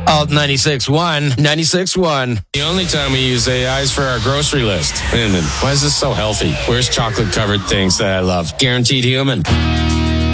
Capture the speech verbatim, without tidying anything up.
Alt ninety-six point one, ninety-six point one. The only time we use A I is for our grocery list. Wait a minute, why is this so healthy? Where's chocolate-covered things that I love? Guaranteed human.